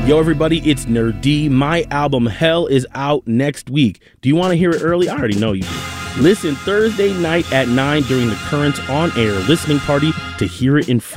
Yo, everybody, it's Nerd D. My album, Hell, is out next week. Do you want to hear it early? I already know you do. Listen Thursday night at 9 during the Currents on Air listening party to hear it in full.